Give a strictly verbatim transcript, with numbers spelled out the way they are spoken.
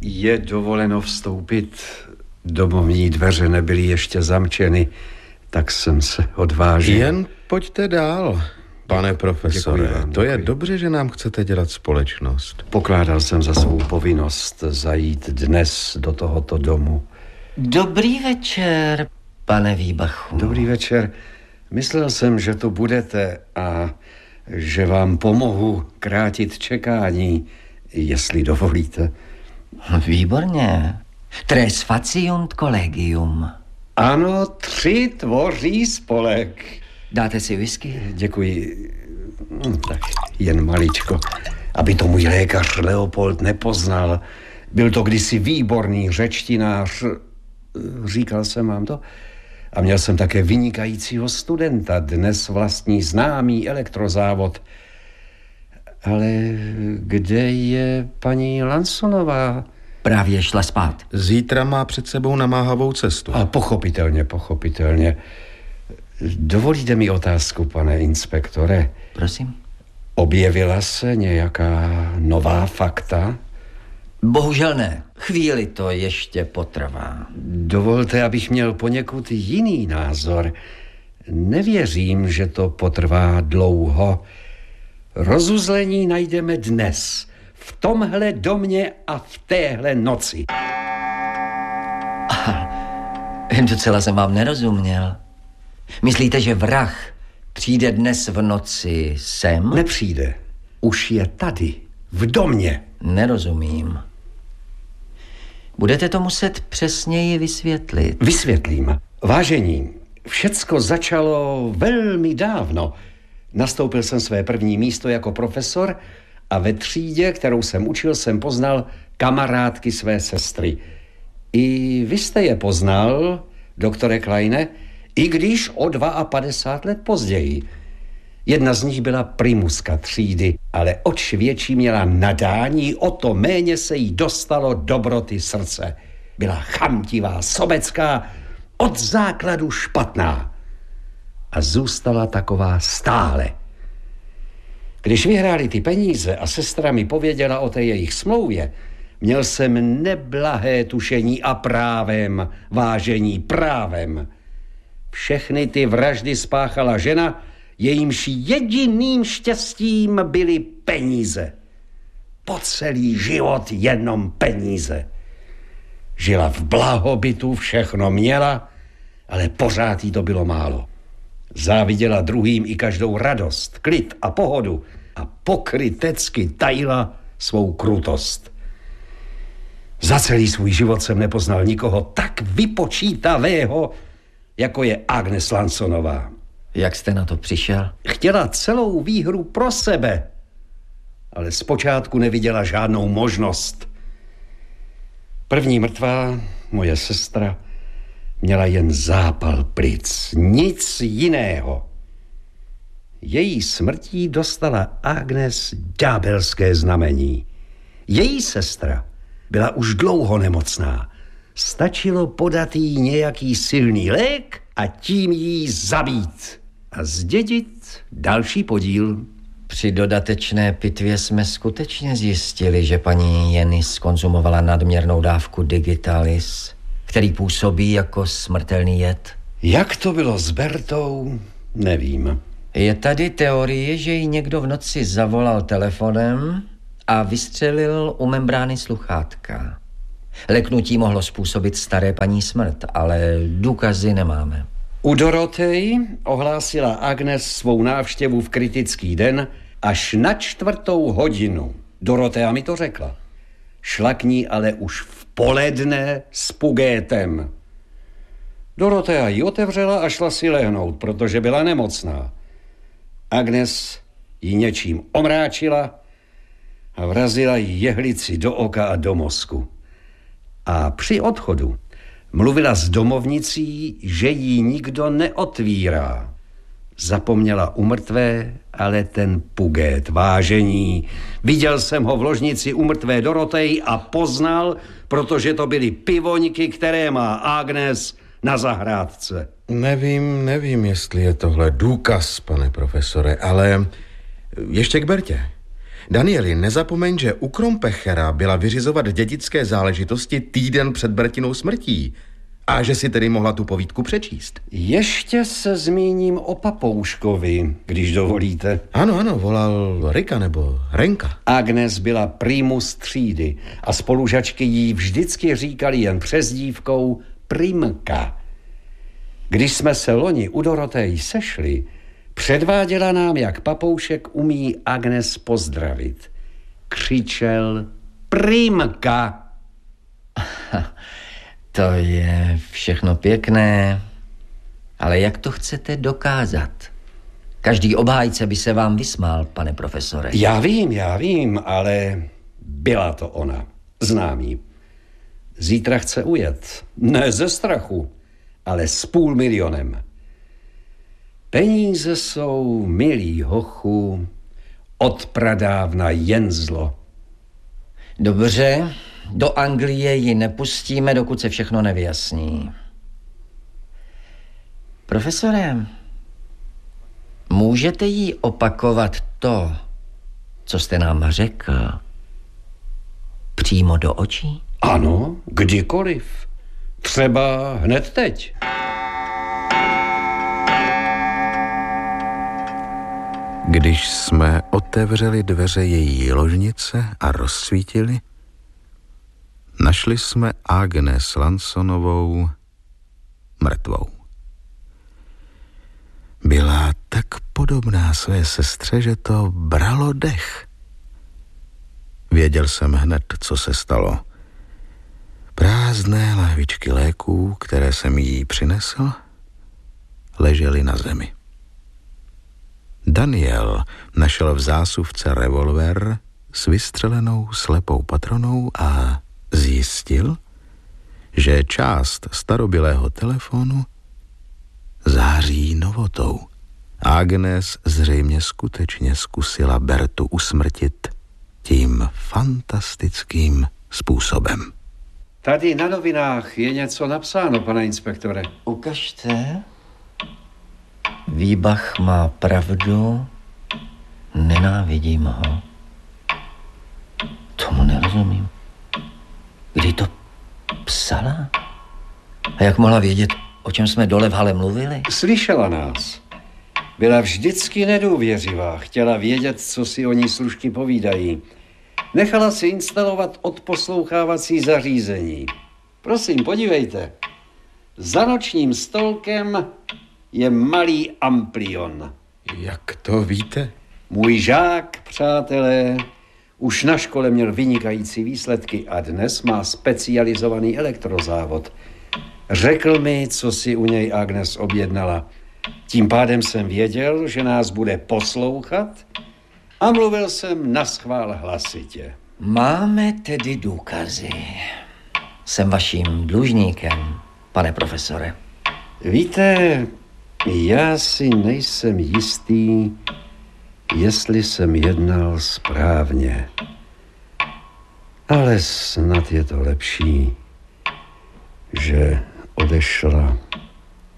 Je dovoleno vstoupit. Domovní dveře nebyly ještě zamčeny, tak jsem se odvážil. Jen pojďte dál, pane profesore. Vám, to je dobře, že nám chcete dělat společnost. Pokládal jsem za svou povinnost zajít dnes do tohoto domu. Dobrý večer, pane Výbachu. Dobrý večer. Myslel jsem, že tu budete a že vám pomohu krátit čekání, jestli dovolíte. Výborně. Tres faciunt collegium. Ano, tři tvoří spolek. Dáte si whisky? Děkuji. No, tak jen maličko, aby to můj lékař Leopold nepoznal. Byl to kdysi výborný řečtinář, říkal jsem vám to. A měl jsem také vynikajícího studenta, dnes vlastní známý elektrozávod. Ale kde je paní Lansonová? Právě šla spát. Zítra má před sebou namáhavou cestu. A pochopitelně, pochopitelně. Dovolíte mi otázku, pane inspektore? Prosím. Objevila se nějaká nová fakta? Bohužel ne. Chvíli to ještě potrvá. Dovolte, abych měl poněkud jiný názor. Nevěřím, že to potrvá dlouho. Rozuzlení najdeme dnes, v tomhle domě a v téhle noci. Aha, docela jsem vám nerozuměl. Myslíte, že vrah přijde dnes v noci sem? Nepřijde. Už je tady, v domě. Nerozumím. Budete to muset přesněji vysvětlit. Vysvětlím. Vážení, všecko začalo velmi dávno. Nastoupil jsem své první místo jako profesor a ve třídě, kterou jsem učil, jsem poznal kamarádky své sestry. I vy jste je poznal, doktore Kleine, i když o padesát dva let později. Jedna z nich byla primuska třídy, ale oč větší měla nadání, o to méně se jí dostalo dobroty srdce. Byla chamtivá, sobecká, od základu špatná. A zůstala taková stále. Když vyhráli ty peníze a sestra mi pověděla o té jejich smlouvě, měl jsem neblahé tušení a právem, vážení, právem. Všechny ty vraždy spáchala žena, jejímž jediným štěstím byly peníze. Po celý život jenom peníze. Žila v blahobytu, všechno měla, ale pořád jí to bylo málo. Záviděla druhým i každou radost, klid a pohodu a pokrytecky tajila svou krutost. Za celý svůj život jsem nepoznal nikoho tak vypočítavého, jako je Agnes Lansonová. Jak jste na to přišel? Chtěla celou výhru pro sebe, ale zpočátku neviděla žádnou možnost. První mrtvá, moje sestra, měla jen zápal plic, nic jiného. Její smrtí dostala Agnes ďábelské znamení. Její sestra byla už dlouho nemocná. Stačilo podat jí nějaký silný lék a tím jí zabít a zdědit další podíl. Při dodatečné pitvě jsme skutečně zjistili, že paní Jenny skonzumovala nadměrnou dávku digitalis, který působí jako smrtelný jed. Jak to bylo s Bertou, nevím. Je tady teorie, že ji někdo v noci zavolal telefonem a vystřelil u membrány sluchátka. Leknutí mohlo způsobit staré paní smrt, ale důkazy nemáme. U Dorotej ohlásila Agnes svou návštěvu v kritický den až na čtvrtou hodinu. Dorotea mi to řekla. Šla k ní ale už v poledne s pugétem. Dorotea ji otevřela a šla si lehnout, protože byla nemocná. Agnes ji něčím omráčila a vrazila jí jehlici do oka a do mozku. A při odchodu mluvila s domovnicí, že jí nikdo neotvírá. Zapomněla u mrtvé, ale ten pugét, vážení. Viděl jsem ho v ložnici u mrtvé Dorotej a poznal, protože to byly pivoňky, které má Agnes na zahrádce. Nevím, nevím, jestli je tohle důkaz, pane profesore, ale ještě k Bertě. Danieli, nezapomeň, že u Krompechera byla vyřizovat dědické záležitosti týden před Bertinou smrtí a že si tedy mohla tu povídku přečíst. Ještě se zmíním o Papouškovi, když dovolíte. Ano, ano, volal Rika nebo Renka. Agnes byla primus třídy a spolužačky jí vždycky říkali jen přezdívkou Primka. Když jsme se loni u Dorotej sešli, předváděla nám, jak Papoušek umí Agnes pozdravit. Křičel Primka. To je všechno pěkné, ale jak to chcete dokázat? Každý obhájce by se vám vysmál, pane profesore. Já vím, já vím, ale byla to ona. Znám ji. Zítra chce ujet. Ne ze strachu, ale s půl milionem. Peníze jsou, milý hochu, od pradávna jen zlo. Dobře, do Anglie ji nepustíme, dokud se všechno nevyjasní. Profesore, můžete jí opakovat to, co jste nám řekl, přímo do očí? Ano, kdykoliv. Třeba hned teď. Když jsme otevřeli dveře její ložnice a rozsvítili, našli jsme Agnes Lansonovou mrtvou. Byla tak podobná své sestře, že to bralo dech. Věděl jsem hned, co se stalo. Prázdné lahvičky léků, které jsem jí přinesl, ležely na zemi. Daniel našel v zásuvce revolver s vystřelenou slepou patronou a zjistil, že část starobylého telefonu září novotou. Agnes zřejmě skutečně zkusila Bertu usmrtit tím fantastickým způsobem. Tady na novinách je něco napsáno, pane inspektore. Ukažte. Výbach má pravdu, nenávidím ho. Tomu nerozumím. Kdy to psala? A jak mohla vědět, o čem jsme dole v hale mluvili? Slyšela nás. Byla vždycky nedůvěřivá, chtěla vědět, co si o ní služky povídají. Nechala si instalovat odposlouchávací zařízení. Prosím, podívejte. Za nočním stolkem je malý amplion. Jak to víte? Můj žák, přátelé, už na škole měl vynikající výsledky a dnes má specializovaný elektrozávod. Řekl mi, co si u něj Agnes objednala. Tím pádem jsem věděl, že nás bude poslouchat a mluvil jsem naschvál hlasitě. Máme tedy důkazy. Jsem vaším dlužníkem, pane profesore. Víte, já si nejsem jistý, jestli jsem jednal správně. Ale snad je to lepší, že odešla.